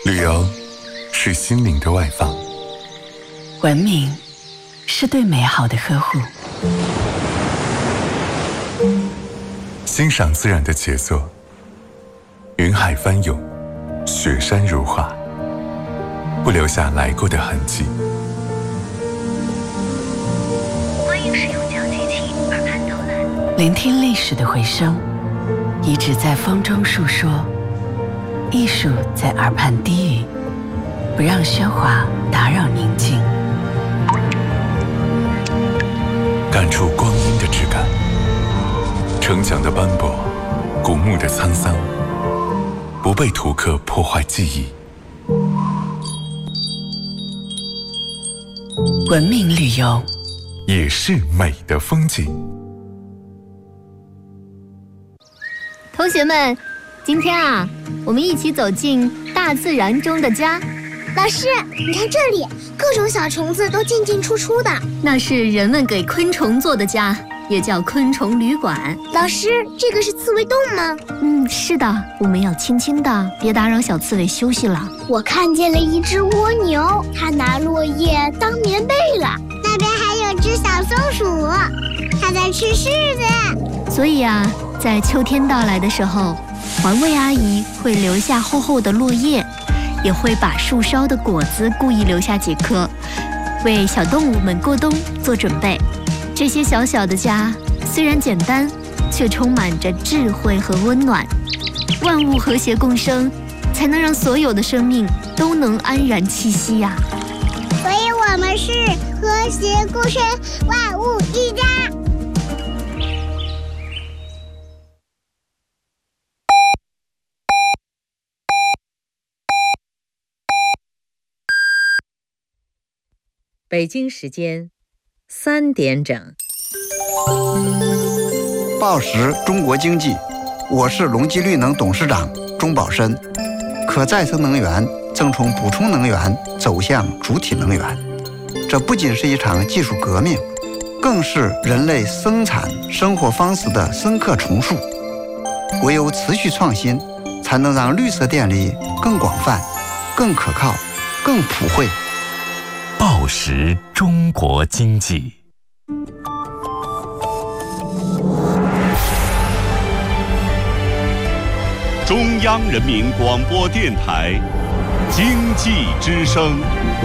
旅游是心灵的外放， 文明是对美好的呵护， 欣赏自然的杰作，云海翻涌，雪山如画，不留下来过的痕迹。 欢迎使用交机器耳畔导览， 聆听历史的回声，遗址在风中述说，艺术在耳畔低语，不让喧哗打扰宁静， 感触光阴的质感，城墙的斑驳，古墓的沧桑，不被图刻破坏记忆。 文明旅游也是美的风景。 同学们，今天啊，我们一起走进大自然中的家。 老师，你看这里，各种小虫子都进进出出的。 那是人们给昆虫做的家，也叫昆虫旅馆。 老师，这个是刺猬洞吗？ 是的，我们要轻轻的，别打扰小刺猬休息了。 我看见了一只蜗牛，它拿落叶当棉被了。那边还有只小松鼠，它在吃柿子。 所以啊，在秋天到来的时候，环卫阿姨会留下厚厚的落叶，也会把树梢的果子故意留下几颗，为小动物们过冬做准备。这些小小的家虽然简单，却充满着智慧和温暖。万物和谐共生，才能让所有的生命都能安然栖息呀。 所以我们是和谐共生，万物一家。 北京时间3点整。 报时中国经济，我是隆基绿能董事长钟宝申。可再生能源正从补充能源走向主体能源，这不仅是一场技术革命，更是人类生产生活方式的深刻重塑。唯有持续创新，才能让绿色电力更广泛、更可靠、更普惠。 报时中国经济。 中央人民广播电台经济之声。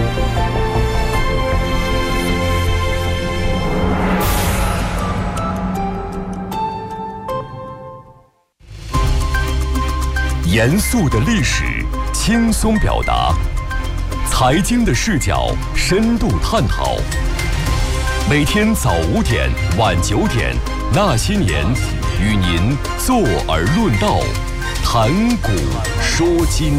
严肃的历史，轻松表达；财经的视角，深度探讨。每天早5点、晚9点，那些年，与您坐而论道，谈古说今。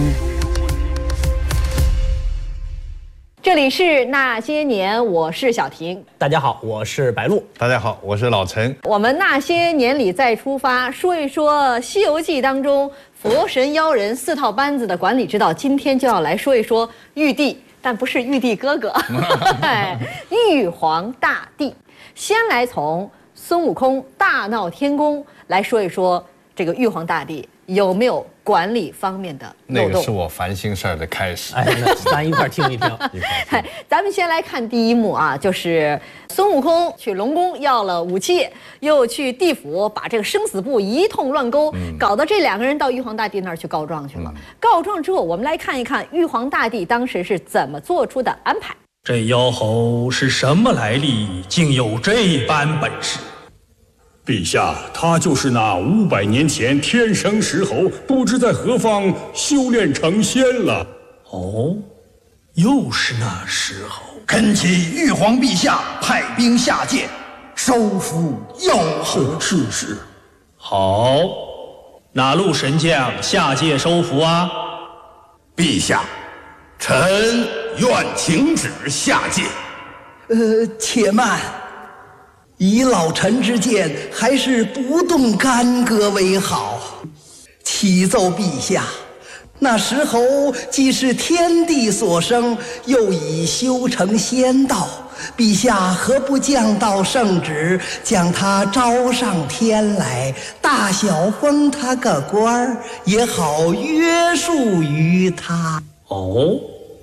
这里是那些年，我是小婷。 大家好，我是白露。 大家好，我是老陈。 我们那些年里再出发，说一说《西游记》当中佛神妖人4套班子的管理之道。今天就要来说一说玉帝，但不是玉帝哥哥，玉皇大帝。先来从孙悟空大闹天宫来说一说这个玉皇大帝有没有管理方面的漏洞。 那个是我烦心事儿的开始。 那咱一块听一听。 咱们先来看第一幕啊，就是孙悟空去龙宫要了武器，又去地府把这个生死簿一通乱勾，搞得这2个人到玉皇大帝那儿去告状去了。告状之后，我们来看一看玉皇大帝当时是怎么做出的安排。 这妖猴是什么来历？竟有这般本事？ 陛下，他就是那500年前天生石猴，不知在何方修炼成仙了。 哦，又是那石猴。恳请玉皇陛下派兵下界，收服妖猴。是。好，哪路神将下界收服啊？ 陛下，臣愿请旨下界。 且慢。以老臣之见，还是不动干戈为好。启奏陛下，那石猴既是天地所生，又已修成仙道，陛下何不降道圣旨，将他招上天来，大小封他个官儿，也好约束于他。 哦，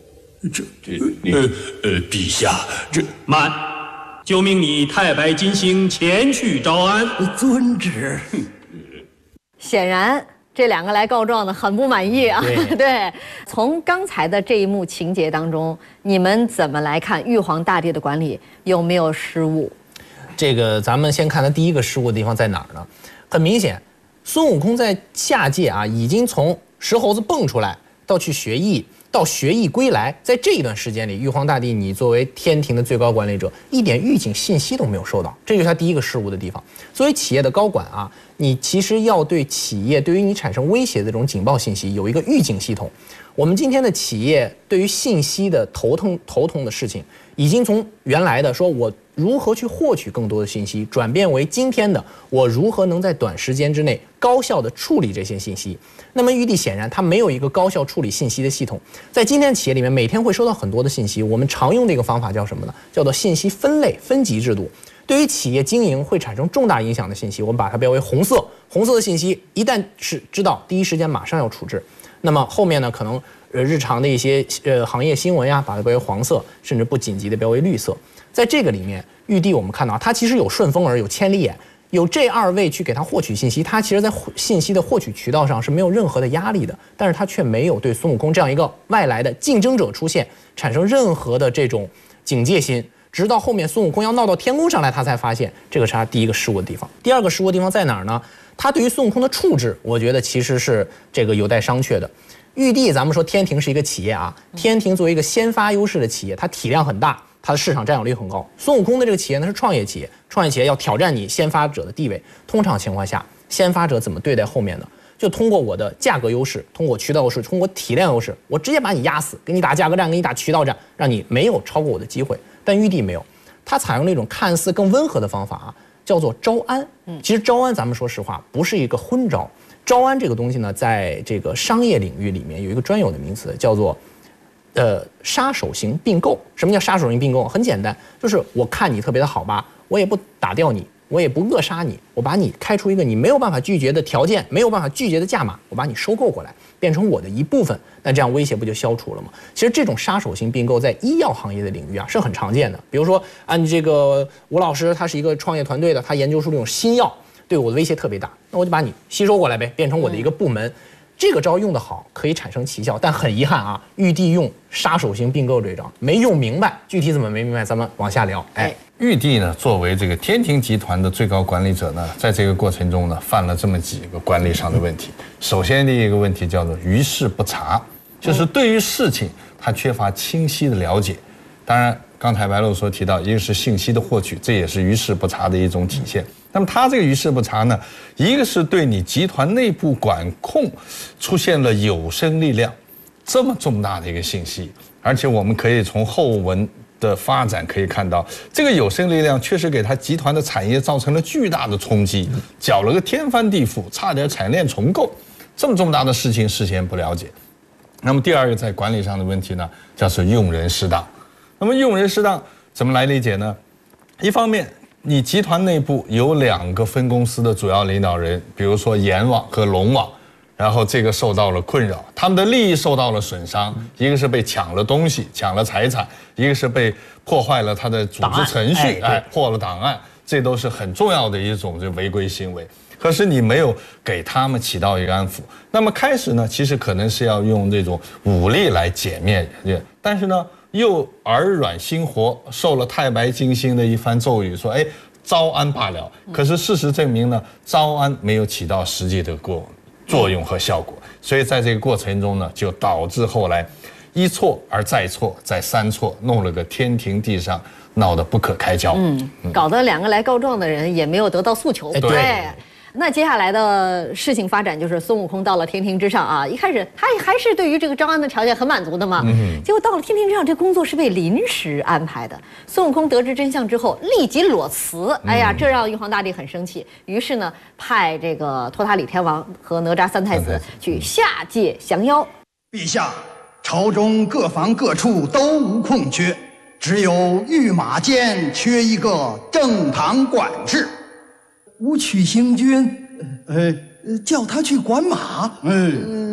陛下，这慢，就命你太白金星前去招安。 遵旨。 显然这两个来告状的很不满意啊。对，从刚才的这一幕情节当中，你们怎么来看玉皇大帝的管理有没有失误？ 这个咱们先看他第一个失误的地方在哪儿呢？很明显，孙悟空在下界啊，已经从石猴子蹦出来，到去学艺，到学艺归来，在这一段时间里，玉皇大帝你作为天庭的最高管理者，一点预警信息都没有收到，这就是他第一个失误的地方。作为企业的高管啊，你其实要对企业对于你产生威胁的这种警报信息有一个预警系统。我们今天的企业对于信息的头痛的事情，已经从原来的说我如何去获取更多的信息，转变为今天的我如何能在短时间之内高效地处理这些信息。那么玉帝显然他没有一个高效处理信息的系统，在今天企业里面每天会收到很多的信息，我们常用的一个方法叫什么呢？叫做信息分类分级制度。对于企业经营会产生重大影响的信息，我们把它标为红色。红色的信息一旦是知道，第一时间马上要处置。那么后面呢，可能日常的一些行业新闻呀，把它标为黄色，甚至不紧急的标为绿色。在这个里面，玉帝我们看到他其实有顺风耳，有千里眼，有这二位去给他获取信息，他其实在信息的获取渠道上是没有任何的压力的，但是他却没有对孙悟空这样一个外来的竞争者出现产生任何的这种警戒心。直到后面孙悟空要闹到天宫上来，他才发现这个是他第一个失误的地方。第二个失误的地方在哪儿呢？他对于孙悟空的处置，我觉得其实是这个有待商榷的。玉帝，咱们说天庭是一个企业啊，天庭作为一个先发优势的企业，它体量很大，它的市场占有率很高。孙悟空的这个企业呢是创业企业，创业企业要挑战你先发者的地位。通常情况下，先发者怎么对待后面呢？就通过我的价格优势，通过渠道优势，通过体量优势，我直接把你压死，给你打价格战，给你打渠道战，让你没有超过我的机会。但玉帝没有，他采用了一种看似更温和的方法啊，叫做招安。其实招安，咱们说实话，不是一个昏招。招安这个东西呢，在这个商业领域里面有一个专有的名词，叫做杀手型并购。什么叫杀手型并购？很简单，就是我看你特别的好吧，我也不打掉你，我也不扼杀你，我把你开出一个你没有办法拒绝的条件，没有办法拒绝的价码，我把你收购过来，变成我的一部分，那这样威胁不就消除了吗？其实这种杀手型并购在医药行业的领域啊是很常见的。比如说你这个吴老师，他是一个创业团队的，他研究出这种新药，对我的威胁特别大，那我就把你吸收过来呗，变成我的一个部门。这个招用得好，可以产生奇效，但很遗憾啊，玉帝用杀手型并购这招没用明白，具体怎么没明白，咱们往下聊。 玉帝呢，作为这个天庭集团的最高管理者呢，在这个过程中呢，犯了这么几个管理上的问题。首先第一个问题叫做于事不察，就是对于事情他缺乏清晰的了解。当然，刚才白露所提到，一个是信息的获取，这也是于事不察的一种体现。那么他这个于事不察呢，一个是对你集团内部管控出现了有生力量这么重大的一个信息，而且我们可以从后文的发展可以看到，这个有生力量确实给他集团的产业造成了巨大的冲击，搅了个天翻地覆，差点产业链重构。这么重大的事情事先不了解。那么第二个在管理上的问题呢，叫做用人失当。那么用人失当怎么来理解呢？一方面，你集团内部有2个分公司的主要领导人，比如说阎王和龙王，然后这个受到了困扰，他们的利益受到了损伤，一个是被抢了东西，抢了财产，一个是被破坏了他的组织程序，破了档案，这都是很重要的一种违规行为。可是你没有给他们起到一个安抚。那么开始呢，其实可能是要用这种武力来歼灭，但是呢，又耳软心活，受了太白金星的一番咒语，说招安罢了。可是事实证明呢，招安没有起到实际的作用和效果，所以在这个过程中呢，就导致后来一错而再错，再三错，弄了个天庭地上，闹得不可开交。 搞得2个来告状的人也没有得到诉求。对。那接下来的事情发展就是孙悟空到了天庭之上啊，一开始他还是对于这个招安的条件很满足的嘛，结果到了天庭之上，这工作是被临时安排的。孙悟空得知真相之后，立即裸辞，这让玉皇大帝很生气，于是呢，派这个托塔李天王和哪吒3太子去下界降妖。 陛下，朝中各房各处都无空缺，只有御马监缺一个正堂管事。 武曲星君，叫他去管马。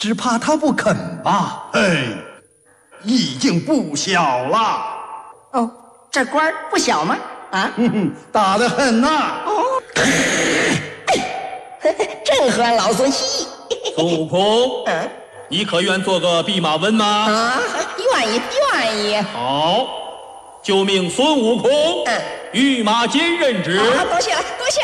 只怕他不肯吧？嘿，已经不小了。 哦，这官儿不小吗？啊， 大得很呐。 哦，正合老孙心意。 孙悟空，你可愿做个弼马温吗？ 啊，愿意。 好，就命孙悟空御马监任职。 多谢了。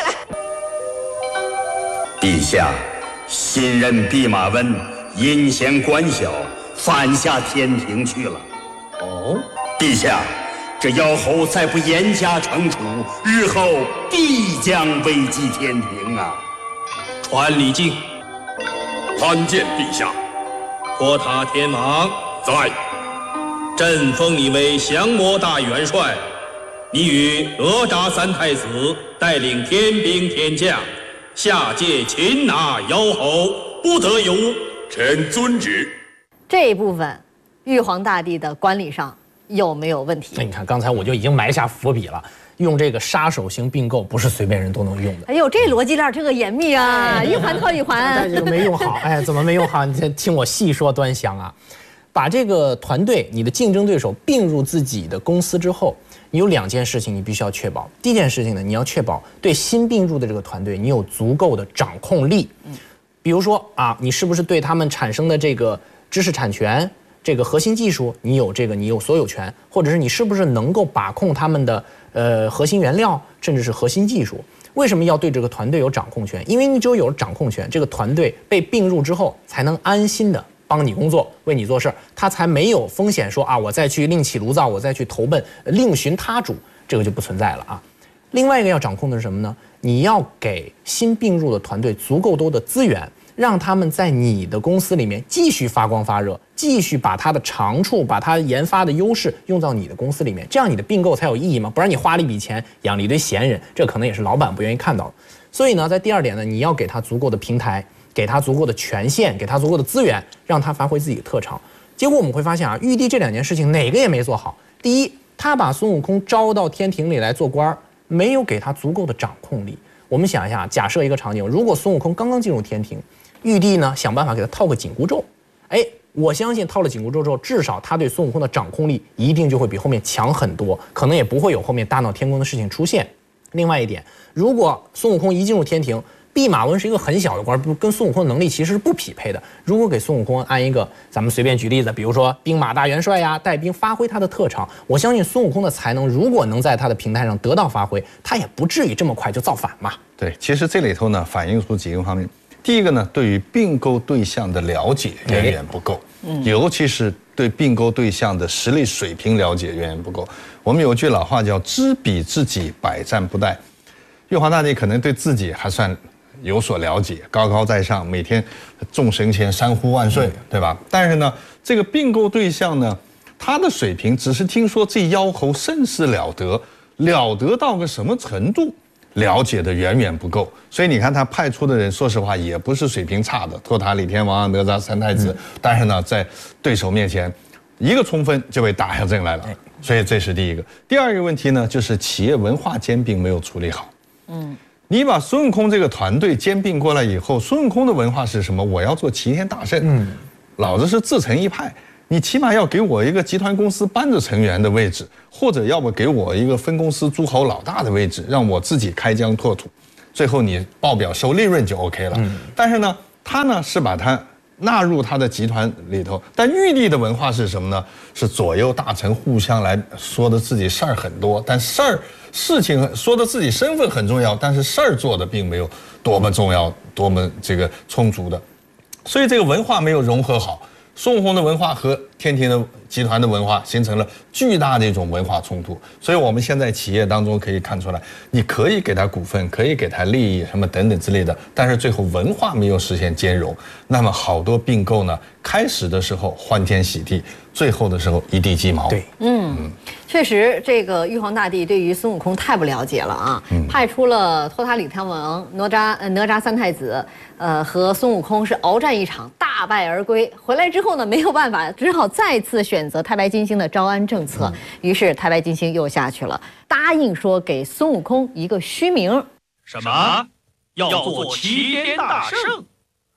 陛下，新任弼马温阴险官小，反下天庭去了。 哦， 陛下，这妖猴再不严加惩处，日后必将危及天庭啊！ 传礼敬。 参见陛下。 托塔天王在。 朕封你为降魔大元帅，你与哪吒三太子带领天兵天将，下界擒拿妖猴，不得有误。 臣遵旨。 这一部分，玉皇大帝的管理上有没有问题？ 那你看，刚才我就已经埋下伏笔了。用这个杀手型并购不是随便人都能用的。 哎呦，这逻辑链这个严密啊，一环套一环。 但这个没用好，哎，怎么没用好？你先听我细说端详啊。把这个团队，你的竞争对手并入自己的公司之后，你有2件事情你必须要确保。第一件事情呢，你要确保对新并入的这个团队，你有足够的掌控力。比如说啊，你是不是对他们产生的这个知识产权、这个核心技术，你有所有权，或者是你是不是能够把控他们的核心原料，甚至是核心技术？为什么要对这个团队有掌控权？因为你只有有了掌控权，这个团队被并入之后，才能安心的帮你工作，为你做事，他才没有风险说啊，我再去另起炉灶，我再去投奔另寻他主，这个就不存在了啊。另外一个要掌控的是什么呢？你要给新并入的团队足够多的资源，让他们在你的公司里面继续发光发热，继续把他的长处，把他研发的优势用到你的公司里面，这样你的并购才有意义嘛？不然你花了一笔钱养了一堆闲人，这可能也是老板不愿意看到的。所以呢，在第2点呢，你要给他足够的平台，给他足够的权限，给他足够的资源，让他发挥自己的特长。结果我们会发现啊，玉帝这2件事情哪个也没做好。第一，他把孙悟空招到天庭里来做官，没有给他足够的掌控力。我们想一下，假设一个场景，如果孙悟空刚刚进入天庭，玉帝呢想办法给他套个紧箍咒，我相信套了紧箍咒之后，至少他对孙悟空的掌控力一定就会比后面强很多，可能也不会有后面大闹天宫的事情出现。另外一点，如果孙悟空一进入天庭，弼马温是一个很小的官，跟孙悟空的能力其实是不匹配的。如果给孙悟空安一个，咱们随便举例子，比如说兵马大元帅呀，带兵发挥他的特长，我相信孙悟空的才能如果能在他的平台上得到发挥，他也不至于这么快就造反嘛。 对，其实这里头呢反映出几个方面。第一个呢，对于并购对象的了解远远不够，尤其是对并购对象的实力水平了解远远不够。我们有句老话叫“知彼知己，百战不殆”。玉皇大帝可能对自己还算有所了解，高高在上，每天众神前山呼万岁，对吧？但是呢，这个并购对象呢，他的水平只是听说这妖猴甚是了得，了得到个什么程度？了解的远远不够，所以你看他派出的人，说实话也不是水平差的，托塔李天王、哪吒三太子，但是呢，在对手面前，一个冲锋就被打下阵来了，所以这是第一个。第2个问题呢，就是企业文化兼并没有处理好。你把孙悟空这个团队兼并过来以后，孙悟空的文化是什么？我要做齐天大圣，老子是自成一派。你起码要给我一个集团公司班子成员的位置，或者要么给我一个分公司诸侯老大的位置，让我自己开疆拓土，最后你报表收利润就 OK 了。但是呢，他呢是把它纳入他的集团里头，但玉帝的文化是什么呢？是左右大臣互相来说的自己事儿很多，但事情说的自己身份很重要，但是事儿做的并没有多么重要，多么这个充足的，所以这个文化没有融合好。孙悟空的文化和天庭的集团的文化形成了巨大的一种文化冲突，所以我们现在企业当中可以看出来，你可以给他股份，可以给他利益什么等等之类的，但是最后文化没有实现兼容，那么好多并购呢，开始的时候欢天喜地，最后的时候一地鸡毛。 对， 确实，这个玉皇大帝对于孙悟空太不了解了啊！派出了托塔李天王、哪吒三太子，和孙悟空是鏖战一场，大败而归。回来之后呢，没有办法，只好再次选择太白金星的招安政策。于是太白金星又下去了，答应说给孙悟空一个虚名。 什么？要做齐天大圣？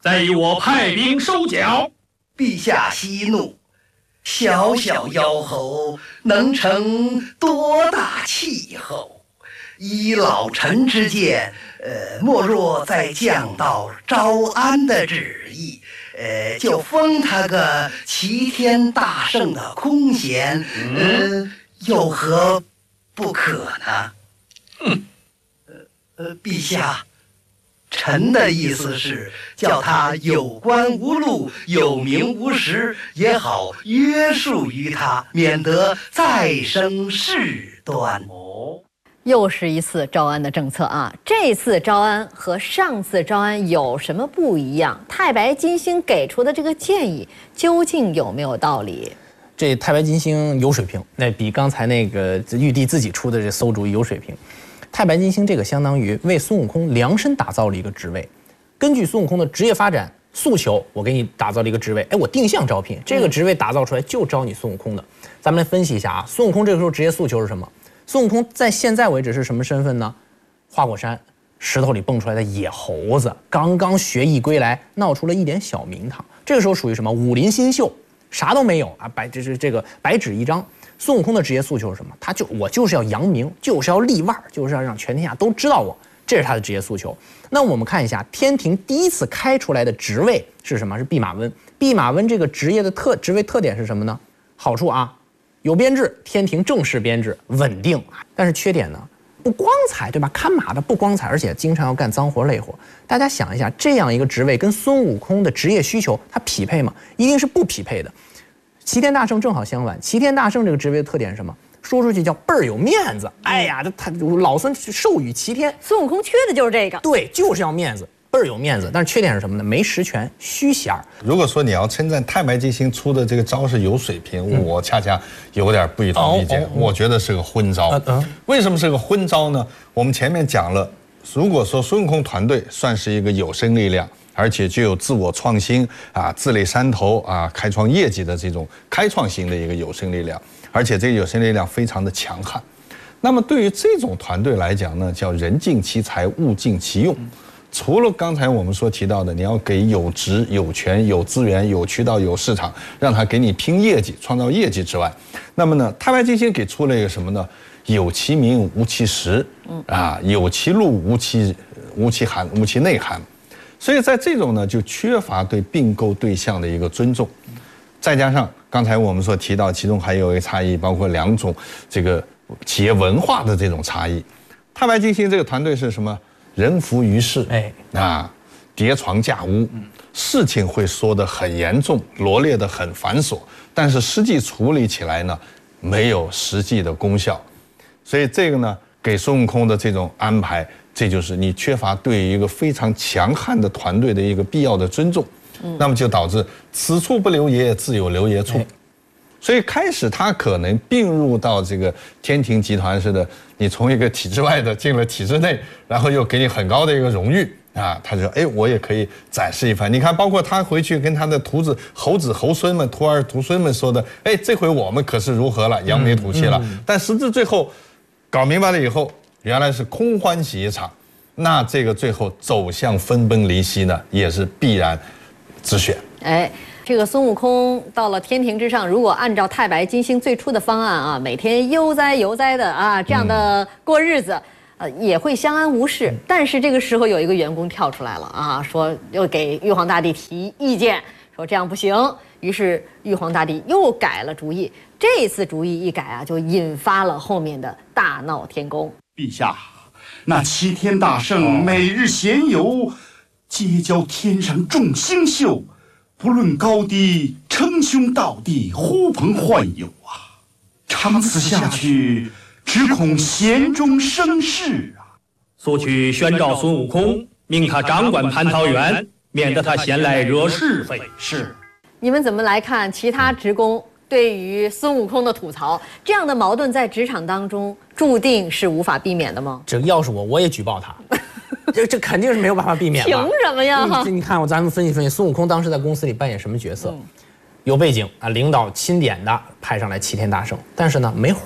再与我派兵收缴。 陛下息怒，小小妖猴能成多大气候？依老臣之见，莫若再降到招安的旨意，就封他个齐天大圣的空衔，有何不可呢？陛下，臣的意思是叫他有官无禄，有名无实，也好约束于他，免得再生事端。 又是一次招安的政策啊！这次招安和上次招安有什么不一样？太白金星给出的这个建议究竟有没有道理？ 这太白金星有水平，那比刚才那个玉帝自己出的这馊主意有水平。太白金星这个相当于为孙悟空量身打造了一个职位，根据孙悟空的职业发展诉求，我给你打造了一个职位。我定向招聘，这个职位打造出来就招你孙悟空的。咱们来分析一下啊，孙悟空这个时候职业诉求是什么？孙悟空在现在为止是什么身份呢？花果山石头里蹦出来的野猴子，刚刚学艺归来，闹出了一点小名堂。这个时候属于什么？武林新秀，啥都没有啊，这个白纸一张。孙悟空的职业诉求是什么？我就是要扬名，就是要立腕，就是要让全天下都知道我，这是他的职业诉求。那我们看一下天庭第一次开出来的职位是什么？是弼马温。弼马温这个职业的职位特点是什么呢？好处啊，有编制，天庭正式编制，稳定。但是缺点呢，不光彩，对吧？看马的不光彩，而且经常要干脏活累活。大家想一下，这样一个职位跟孙悟空的职业需求，它匹配吗？一定是不匹配的。齐天大圣正好相反，齐天大圣这个职位的特点是什么？说出去叫倍儿有面子。哎呀，他老孙授予齐天， 孙悟空缺的就是这个。 对，就是要面子。倍儿有面子，但是缺点是什么呢？没实权，虚衔。 如果说你要称赞太白金星出的这个招是有水平，我恰恰有点不予同意见。我觉得是个昏招。为什么是个昏招呢？我们前面讲了，如果说孙悟空团队算是一个有生力量，而且具有自我创新啊、自立山头啊、开创业绩的这种开创型的一个有生力量，而且这个有生力量非常的强悍。那么对于这种团队来讲呢，叫人尽其才，物尽其用。除了刚才我们所提到的，你要给有职、有权、有资源、有渠道、有市场，让他给你拼业绩、创造业绩之外，那么呢，太白金星给出了一个什么呢？有其名无其实，有其路无其涵，无其内涵。所以在这种呢，就缺乏对并购对象的一个尊重，再加上刚才我们所提到，其中还有一个差异，包括两种这个企业文化的这种差异。太白金星这个团队是什么？人浮于事，叠床架屋，事情会说得很严重，罗列得很繁琐，但是实际处理起来呢，没有实际的功效。所以这个呢，给孙悟空的这种安排，这就是你缺乏对于一个非常强悍的团队的一个必要的尊重。那么就导致此处不留爷，自有留爷处。所以开始他可能并入到这个天庭集团似的，你从一个体制外的进了体制内，然后又给你很高的一个荣誉啊，他就说，我也可以展示一番。你看，包括他回去跟他的徒子、猴子、猴孙们、徒儿、徒孙们说的，这回我们可是如何了，扬眉吐气了。但实质最后搞明白了以后，原来是空欢喜一场。那这个最后走向分崩离析呢，也是必然之选。 这个孙悟空到了天庭之上，如果按照太白金星最初的方案啊，每天悠哉悠哉的啊，这样的过日子，也会相安无事。但是这个时候有一个员工跳出来了啊，说又给玉皇大帝提意见，说这样不行。于是玉皇大帝又改了主意。这次主意一改啊，就引发了后面的大闹天宫。 陛下，那齐天大圣每日闲游，结交天上众星宿。不论高低，称兄道弟，呼朋唤友啊！长此下去，只恐弦中生事啊！ 速去宣召孙悟空，命他掌管蟠桃园，免得他闲来惹是非。 是。 你们怎么来看其他职工对于孙悟空的吐槽？这样的矛盾在职场当中注定是无法避免的吗？ 这要是我也举报他。这肯定是没有办法避免的。 凭什么呀？ 你看，咱们分析分析，孙悟空当时在公司里扮演什么角色？有背景啊，领导钦点的派上来齐天大圣，但是呢没活儿，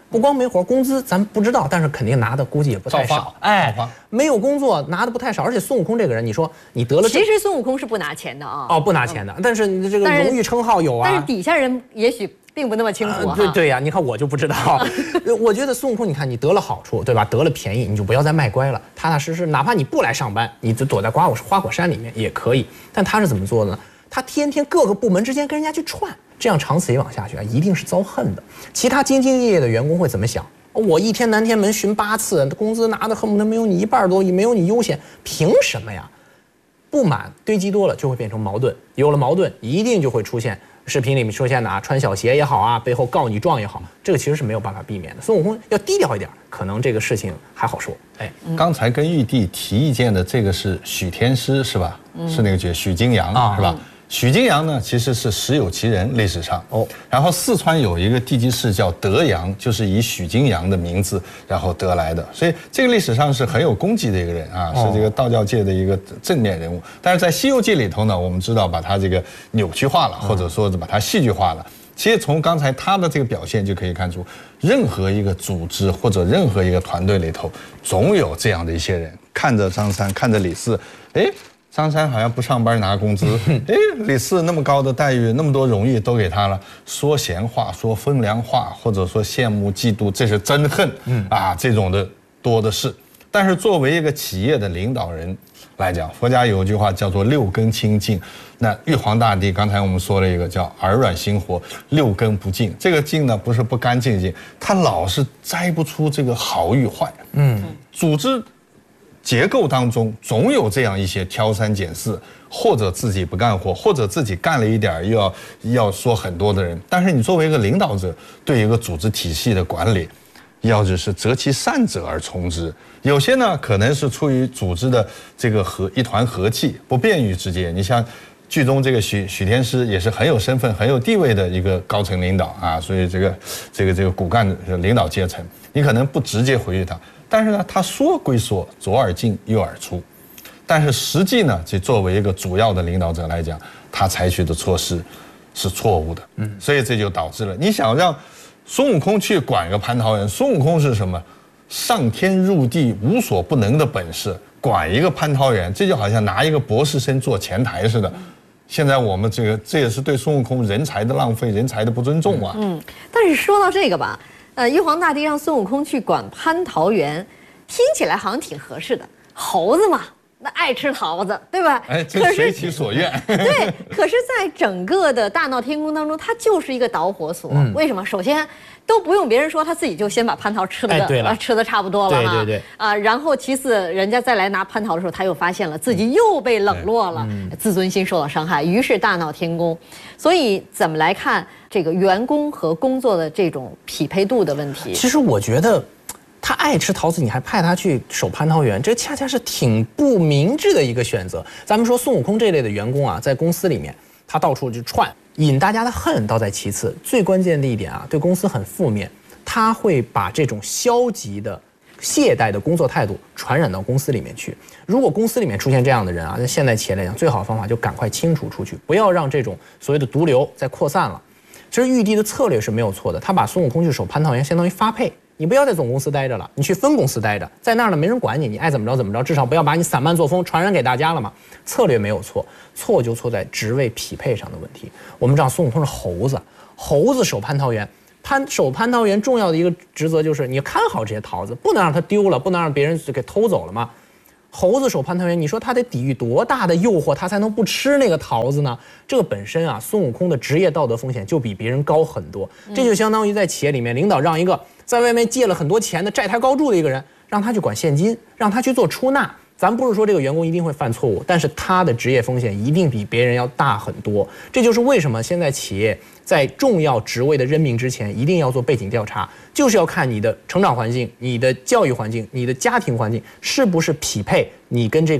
不光没活，工资咱不知道，但是肯定拿的估计也不太少。哎，没有工作拿的不太少，而且孙悟空这个人，你说你得了， 其实孙悟空是不拿钱的啊。 哦，不拿钱的，但是你这个荣誉称号有啊。 但是底下人也许并不那么清楚。 对呀，你看我就不知道。我觉得孙悟空，你看你得了好处，对吧？得了便宜，你就不要再卖乖了，踏踏实实，哪怕你不来上班，你就躲在花果山里面也可以。但他是怎么做的呢？他天天各个部门之间跟人家去串，这样长此以往下去啊，一定是遭恨的。其他兢兢业业的员工会怎么想？我一天南天门巡8次，工资拿的恨不得没有你1半多，没有你悠闲，凭什么呀？不满堆积多了就会变成矛盾，有了矛盾一定就会出现视频里面出现的穿小鞋也好啊，背后告你状也好，这个其实是没有办法避免的。孙悟空要低调一点，可能这个事情还好说。哎， 刚才跟玉帝提意见的这个是许天师是吧？是那个角许金阳是吧？许金阳呢，其实是实有其人，历史上哦。然后四川有一个地级市叫德阳，就是以许金阳的名字然后得来的，所以这个历史上是很有功绩的一个人啊，是这个道教界的一个正面人物。但是在《西游记》里头呢，我们知道把他这个扭曲化了，或者说把他戏剧化了。其实从刚才他的这个表现就可以看出，任何一个组织或者任何一个团队里头，总有这样的一些人，看着张三，看着李四，哎。张三好像不上班拿工资，哎，李四那么高的待遇，那么多荣誉都给他了，说闲话，说风凉话，或者说羡慕嫉妒，这是真恨，这种的多的是。但是作为一个企业的领导人来讲，佛家有一句话叫做6根清净。那玉皇大帝刚才我们说了一个叫耳软心活，6根不净。这个净呢不是不干净净，他老是摘不出这个好与坏。组织结构当中总有这样一些挑三拣四，或者自己不干活，或者自己干了一点又要说很多的人。但是你作为一个领导者，对一个组织体系的管理，要就是择其善者而从之。有些呢可能是出于组织的这个一团和气，不便于直接。你像剧中这个许天师也是很有身份、很有地位的一个高层领导啊，所以这个骨干领导阶层，你可能不直接回应他。但是呢，他说归说，左耳进右耳出，但是实际呢，这作为一个主要的领导者来讲，他采取的措施是错误的。所以这就导致了，你想让孙悟空去管一个蟠桃园，孙悟空是什么？上天入地无所不能的本事，管一个蟠桃园，这就好像拿一个博士生做前台似的。现在我们这也是对孙悟空人才的浪费，人才的不尊重啊。 但是说到这个吧。玉皇大帝让孙悟空去管蟠桃园，听起来好像挺合适的。猴子嘛，那爱吃桃子，对吧？ 哎，这随其所愿。 对，可是，在整个的大闹天宫当中，它就是一个导火索。为什么？首先都不用别人说，他自己就先把蟠桃吃的差不多了嘛。对。然后其次，人家再来拿蟠桃的时候，他又发现了自己又被冷落了，自尊心受到伤害，于是大闹天宫。所以怎么来看这个员工和工作的这种匹配度的问题？ 其实我觉得，他爱吃桃子，你还派他去守蟠桃园，这恰恰是挺不明智的一个选择。咱们说孙悟空这类的员工啊，在公司里面，他到处去串，引大家的恨倒在其次，最关键的一点啊，对公司很负面，他会把这种消极的、懈怠的工作态度传染到公司里面去。如果公司里面出现这样的人啊，在现代企业来讲，最好的方法就赶快清除出去，不要让这种所谓的毒瘤再扩散了。其实玉帝的策略是没有错的，他把孙悟空去守蟠桃园相当于发配，你不要在总公司待着了，你去分公司待着，在那儿呢没人管你，你爱怎么着怎么着，至少不要把你散漫作风传染给大家了嘛。策略没有错，错就错在职位匹配上的问题。我们知道孙悟空是猴子，猴子守蟠桃园，守蟠桃园重要的一个职责就是你看好这些桃子，不能让它丢了，不能让别人给偷走了嘛。猴子守蟠桃园，你说他得抵御多大的诱惑，他才能不吃那个桃子呢？这个本身啊，孙悟空的职业道德风险就比别人高很多。这就相当于在企业里面，领导让一个在外面借了很多钱的债台高筑的一个人，让他去管现金，让他去做出纳。咱不是说这个员工一定会犯错误，但是他的职业风险一定比别人要大很多。这就是为什么现在企业在重要职位的任命之前，一定要做背景调查，就是要看你的成长环境、你的教育环境、你的家庭环境是不是匹配你跟这个